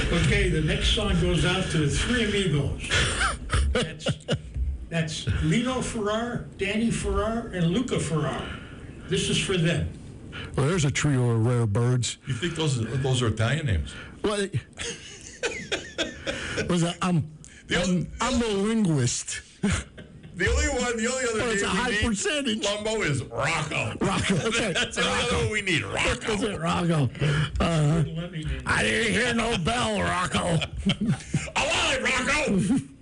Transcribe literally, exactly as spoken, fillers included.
Okay, the next song goes out to the three amigos. That's, that's Lino Ferrar, Danny Ferrar, and Luca Ferrar. This is for them. Well, there's a trio of rare birds. You think those are, those are Italian names? Well, it- was that, I'm, The I'm, only- I'm a linguist. The only one, the only other Well, it's name a we high need, percentage. Lumbo, is Rocco. Rocco, okay. That's the only other one we need, That's Rocco. it, Rocco. Uh, Let me I didn't hear no bell, Rocco. Alive, Rocco!